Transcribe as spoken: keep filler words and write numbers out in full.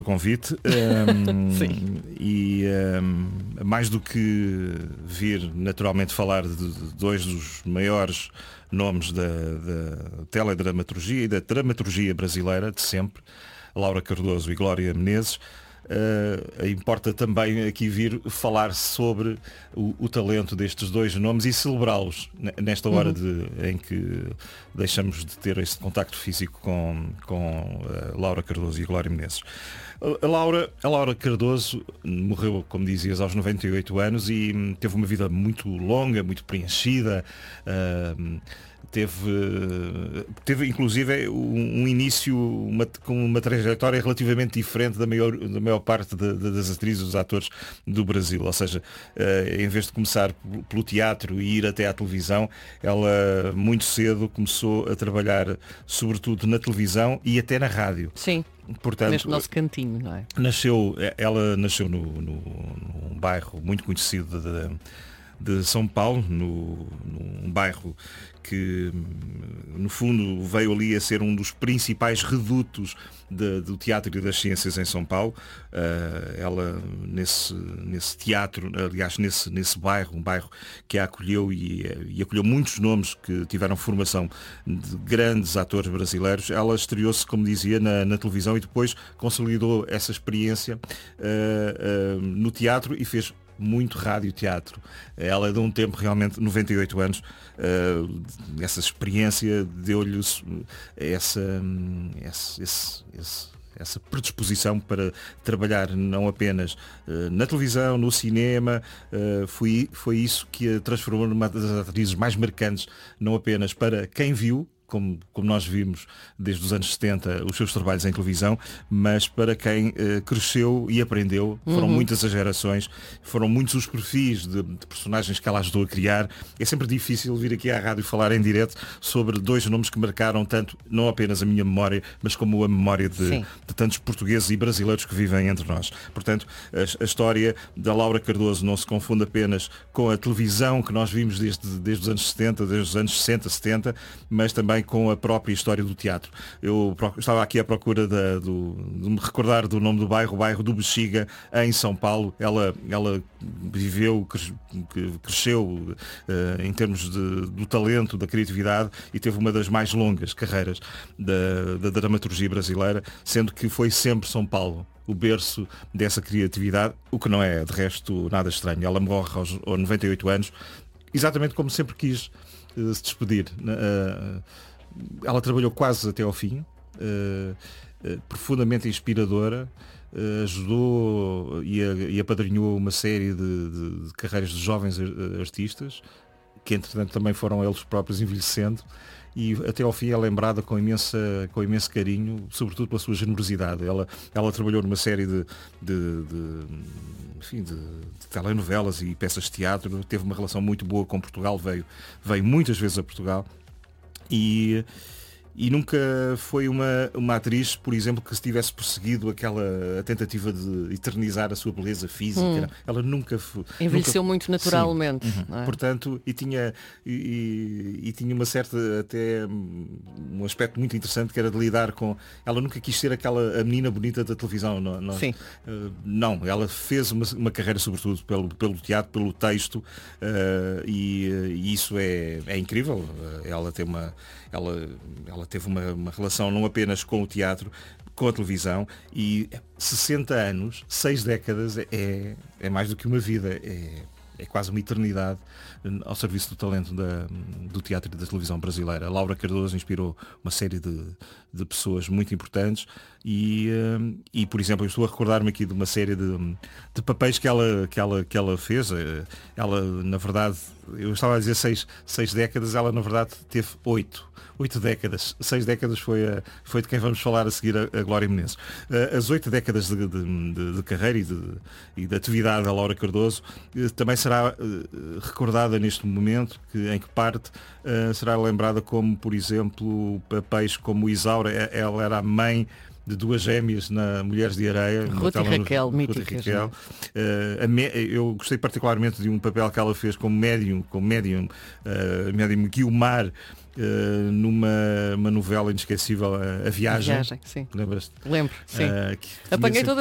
Convite um, Sim. e um, mais do que vir naturalmente falar de, de dois dos maiores nomes da, da teledramaturgia e da dramaturgia brasileira de sempre, Laura Cardoso e Glória Menezes, uh, importa também aqui vir falar sobre o, o talento destes dois nomes e celebrá-los nesta hora Uhum. de, em que deixamos de ter este contacto físico com, com uh, Laura Cardoso e Glória Menezes. A Laura, a Laura Cardoso morreu, como dizias, aos noventa e oito anos e hum, teve uma vida muito longa, muito preenchida. Uh, teve, teve inclusive um, um início uma, com uma trajetória relativamente diferente da maior, da maior parte de, de, das atrizes e dos atores do Brasil. Ou seja, uh, em vez de começar pelo teatro e ir até à televisão, ela muito cedo começou a trabalhar sobretudo na televisão e até na rádio. Sim. Portanto, neste nosso cantinho, não é? Nasceu, ela nasceu no, no, num bairro muito conhecido de, de São Paulo, no, num bairro que no fundo veio ali a ser um dos principais redutos de, do teatro e das ciências em São Paulo. Uh, ela nesse, nesse teatro, aliás nesse, nesse bairro, um bairro que a acolheu e, e acolheu muitos nomes que tiveram formação de grandes atores brasileiros, ela estreou-se, como dizia, na, na televisão e depois consolidou essa experiência uh, uh, no teatro e fez muito rádio-teatro. Ela é de um tempo realmente, noventa e oito anos, uh, essa experiência deu-lhe essa, essa, esse, esse, essa predisposição para trabalhar não apenas uh, na televisão, no cinema. Uh, foi, foi isso que a transformou numa das atrizes mais marcantes, não apenas para quem viu, Como, como nós vimos desde os anos setenta, os seus trabalhos em televisão, mas para quem uh, cresceu e aprendeu. Foram Uhum. muitas as gerações, foram muitos os perfis de, de personagens que ela ajudou a criar. É sempre difícil vir aqui à rádio falar em direto sobre dois nomes que marcaram tanto, não apenas a minha memória, mas como a memória de, de tantos portugueses e brasileiros que vivem entre nós. Portanto, a, a história da Laura Cardoso não se confunde apenas com a televisão que nós vimos desde, desde os anos setenta, desde os anos sessenta, setenta, mas também com a própria história do teatro. Eu estava aqui à procura da, do, de me recordar do nome do bairro, o bairro do Bexiga, em São Paulo. Ela, ela viveu, cresceu uh, em termos de, do talento, da criatividade e teve uma das mais longas carreiras da, da dramaturgia brasileira, sendo que foi sempre São Paulo o berço dessa criatividade, o que não é de resto nada estranho. Ela morre aos, aos noventa e oito anos, exatamente como sempre quis uh, se despedir. Uh, Ela trabalhou quase até ao fim, uh, uh, profundamente inspiradora, uh, ajudou e, a, e apadrinhou uma série de, de, de carreiras de jovens artistas, que entretanto também foram eles próprios envelhecendo, e até ao fim é lembrada com, imensa, com imenso carinho, sobretudo pela sua generosidade. Ela, ela trabalhou numa série de, de, de, enfim, de, de telenovelas e peças de teatro, teve uma relação muito boa com Portugal, veio, veio muitas vezes a Portugal. E, e nunca foi uma, uma atriz, por exemplo, que se tivesse perseguido aquela tentativa de eternizar a sua beleza física. Hum. Ela nunca foi. Envelheceu nunca... muito naturalmente. Uhum. Não é? Portanto, e tinha, e, e, e tinha uma certa, até um aspecto muito interessante, que era de lidar com. Ela nunca quis ser aquela a menina bonita da televisão. Não, não, Sim. Uh, não ela fez uma, uma carreira sobretudo pelo, pelo teatro, pelo texto, uh, e, e isso é, é incrível. Uh, ela tem uma. Ela, ela teve uma, uma relação não apenas com o teatro, com a televisão, e sessenta anos, seis décadas, é, é mais do que uma vida, é, é quase uma eternidade ao serviço do talento da, do teatro e da televisão brasileira. A Laura Cardoso inspirou uma série de, de pessoas muito importantes e, e, por exemplo, eu estou a recordar-me aqui de uma série de, de papéis que ela, que, ela, que ela fez. Ela, na verdade, eu estava a dizer seis, seis décadas, ela, na verdade, teve oito. Oito décadas. Seis décadas foi, a, foi de quem vamos falar a seguir, a, a Glória Menezes. As oito décadas de, de, de, de carreira e de, e de atividade da Laura Cardoso também será recordada neste momento, que, em que parte uh, será lembrada como, por exemplo, papéis como Isaura. Ela era a mãe de duas gêmeas na Mulheres de Areia. Ruth e Raquel, míticas. Uh, a me, eu gostei particularmente de um papel que ela fez como médium, como médium, uh, médium Guiomar, uh, numa uma novela inesquecível, uh, A Viagem. A Viagem, sim. Lembras-te? Lembro, sim. Uh, que tinha Apanhei sempre- toda